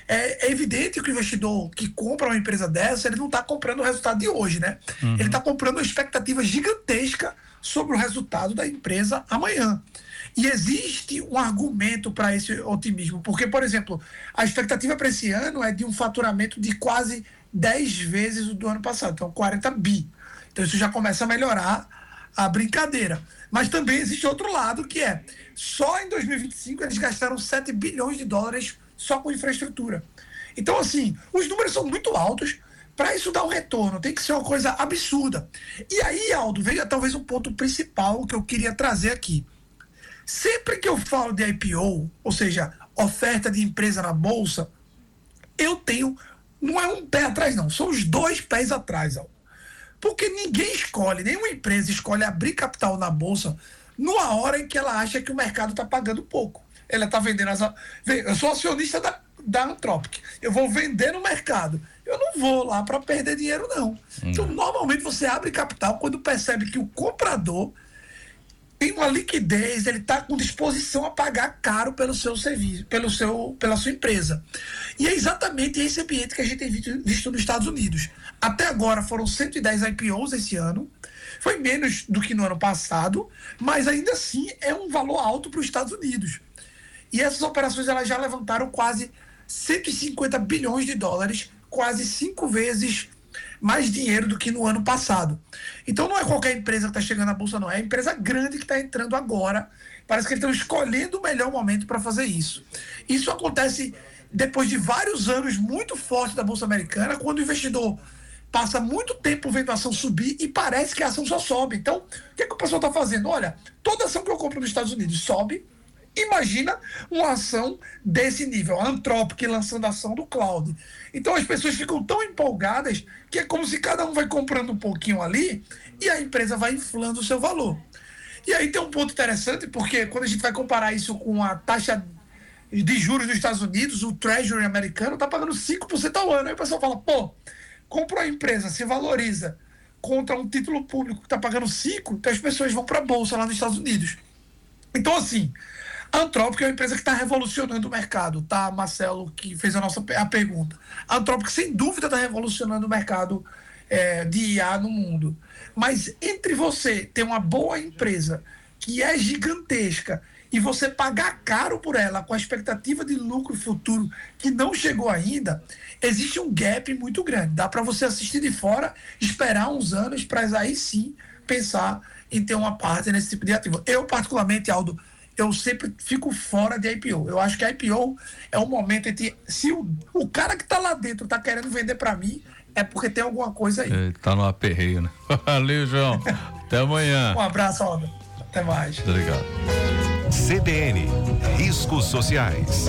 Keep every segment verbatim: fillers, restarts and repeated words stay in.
é, é evidente que o investidor que compra uma empresa dessa, ele não está comprando o resultado de hoje, né? Uhum. Ele está comprando uma expectativa gigantesca sobre o resultado da empresa amanhã. E existe um argumento para esse otimismo, porque, por exemplo, a expectativa para esse ano é de um faturamento de quase dez vezes o do ano passado, então quarenta bi. Então isso já começa a melhorar a brincadeira. Mas também existe outro lado, que é, só em dois mil e vinte e cinco eles gastaram sete bilhões de dólares só com infraestrutura. Então, assim, os números são muito altos. Para isso dar um retorno, tem que ser uma coisa absurda. E aí, Aldo, veja talvez um ponto principal que eu queria trazer aqui. Sempre que eu falo de I P O, ou seja, oferta de empresa na Bolsa, eu tenho, não é um pé atrás não, são os dois pés atrás, Aldo. Porque ninguém escolhe, nenhuma empresa escolhe abrir capital na Bolsa numa hora em que ela acha que o mercado está pagando pouco. Ela está vendendo as... Eu sou acionista da, da Anthropic, eu vou vender no mercado. Eu não vou lá para perder dinheiro, não. Hum. Então, normalmente, você abre capital quando percebe que o comprador tem uma liquidez, ele está com disposição a pagar caro pelo seu serviço, pelo seu, pela sua empresa. E é exatamente esse ambiente que a gente tem visto, visto nos Estados Unidos. Até agora foram cento e dez I P Os esse ano, foi menos do que no ano passado, mas ainda assim é um valor alto para os Estados Unidos. E essas operações elas já levantaram quase cento e cinquenta bilhões de dólares, quase cinco vezes mais dinheiro do que no ano passado. Então não é qualquer empresa que está chegando à Bolsa, não. É a empresa grande que está entrando agora. Parece que eles estão escolhendo o melhor momento para fazer isso. Isso acontece depois de vários anos muito fortes da Bolsa Americana, quando o investidor passa muito tempo vendo a ação subir e parece que a ação só sobe. Então, o que, é que o pessoal está fazendo? Olha, toda ação que eu compro nos Estados Unidos sobe. Imagina uma ação desse nível, a Anthropic lançando a ação do cloud. Então as pessoas ficam tão empolgadas que é como se cada um vai comprando um pouquinho ali e a empresa vai inflando o seu valor. E aí tem um ponto interessante, porque quando a gente vai comparar isso com a taxa de juros dos Estados Unidos, o Treasury americano está pagando cinco por cento ao ano. Aí o pessoal fala, pô, compra uma empresa, se valoriza contra um título público que está pagando cinco por cento, então as pessoas vão para a Bolsa lá nos Estados Unidos. Então, assim, a Anthropic é uma empresa que está revolucionando o mercado, tá, Marcelo, que fez a nossa a pergunta. A Anthropic, sem dúvida, está revolucionando o mercado é, de I A no mundo. Mas entre você ter uma boa empresa que é gigantesca e você pagar caro por ela com a expectativa de lucro futuro que não chegou ainda, existe um gap muito grande. Dá para você assistir de fora, esperar uns anos para aí sim pensar em ter uma parte nesse tipo de ativo. Eu, particularmente, Aldo, eu sempre fico fora de I P O. Eu acho que a I P O é um momento entre... Se o, o cara que está lá dentro está querendo vender para mim, é porque tem alguma coisa aí. Ele tá no aperreio, né? Valeu, João. Até amanhã. Um abraço, Aldo. Até mais. Obrigado. C B N, riscos sociais.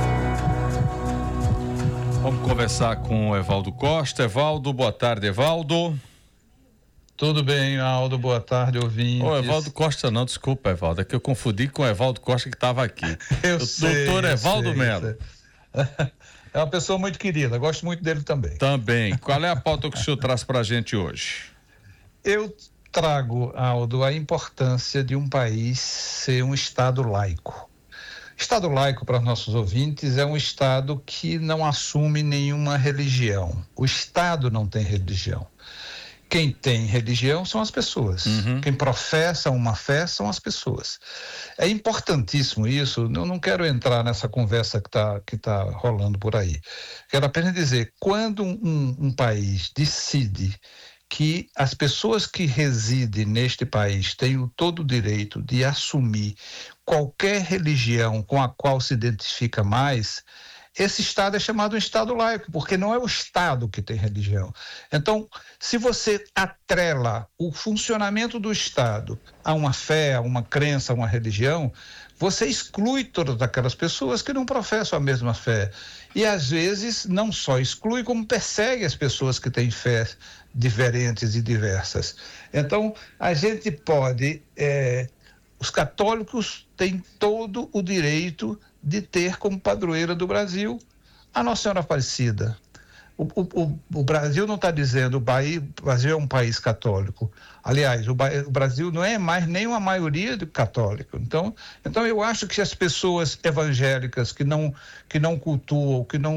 Vamos conversar com o Evaldo Costa. Evaldo, boa tarde, Evaldo. Tudo bem, Aldo, boa tarde, ouvintes. Ô, Evaldo Costa não, desculpa, Evaldo, é que eu confundi com o Evaldo Costa que estava aqui. Eu sei, doutor Evaldo Melo. É uma pessoa muito querida, gosto muito dele também. Também. Qual é a pauta que o senhor traz para a gente hoje? Eu trago, Aldo, a importância de um país ser um Estado laico. Estado laico, para os nossos ouvintes, é um Estado que não assume nenhuma religião. O Estado não tem religião. Quem tem religião são as pessoas. Uhum. Quem professa uma fé são as pessoas. É importantíssimo isso. Eu não quero entrar nessa conversa que está que tá rolando por aí. Quero apenas dizer, quando um, um país decide que as pessoas que residem neste país têm o todo o direito de assumir qualquer religião com a qual se identifica mais, esse Estado é chamado um Estado laico, porque não é o Estado que tem religião. Então, se você atrela o funcionamento do Estado a uma fé, a uma crença, a uma religião, você exclui todas aquelas pessoas que não professam a mesma fé. E, às vezes, não só exclui, como persegue as pessoas que têm fé diferentes e diversas. Então, a gente pode... É, os católicos têm todo o direito de ter como padroeira do Brasil a Nossa Senhora Aparecida. O, o, o Brasil não está dizendo o Brasil é um país católico. Aliás, o, o Brasil não é mais nem uma maioria de católico. Então, então eu acho que as pessoas evangélicas que não, que não cultuam, que não